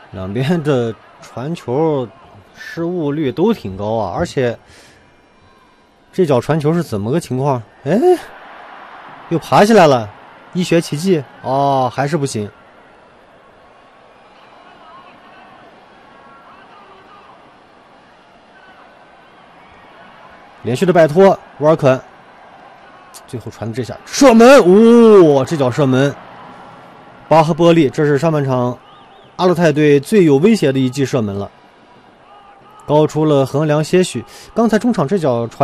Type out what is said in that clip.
两边的传球失误率都挺高啊，而且这脚传球是怎么个情况？哎，又爬起来了，医学奇迹哦，还是不行。连续的摆脱，沃尔肯，最后传的这下射门，哦，这脚射门，巴赫波利，这是上半场阿勒泰队最有威胁的一记射门了，高出了横梁些许。刚才中场这脚传